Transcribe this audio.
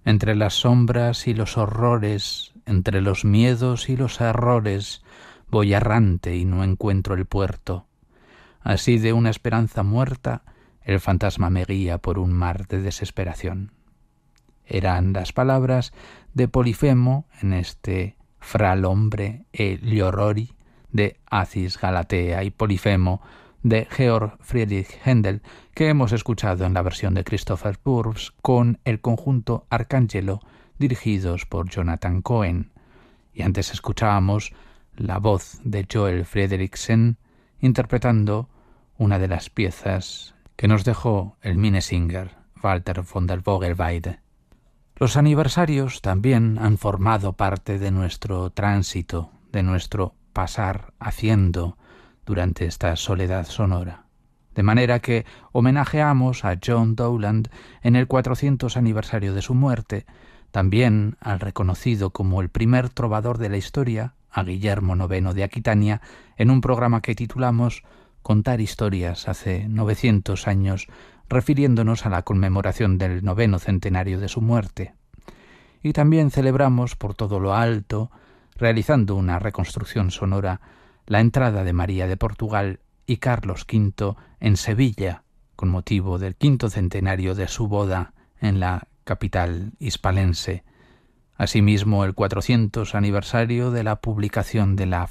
Entre las sombras y los horrores, entre los miedos y los errores, voy errante y no encuentro el puerto. Así de una esperanza muerta, el fantasma me guía por un mar de desesperación. Eran las palabras de Polifemo en este Fra l'Ombre e gli Orrori de Acis Galatea y Polifemo de Georg Friedrich Händel, que hemos escuchado en la versión de Christopher Purves con el conjunto Arcángelo, dirigidos por Jonathan Cohen. Y antes escuchábamos la voz de Joel Friedrichsen interpretando una de las piezas que nos dejó el Minnesinger Walter von der Vogelweide. Los aniversarios también han formado parte de nuestro tránsito, de nuestro pasar haciendo durante esta soledad sonora. De manera que homenajeamos a John Dowland en el 400 aniversario de su muerte, también al reconocido como el primer trovador de la historia, a Guillermo IX de Aquitania, en un programa que titulamos Contar historias hace 900 años, refiriéndonos a la conmemoración del 9º centenario de su muerte. Y también celebramos por todo lo alto, realizando una reconstrucción sonora, la entrada de María de Portugal y Carlos V en Sevilla, con motivo del 5º centenario de su boda en la capital hispalense. Asimismo, el 400 aniversario de la publicación de la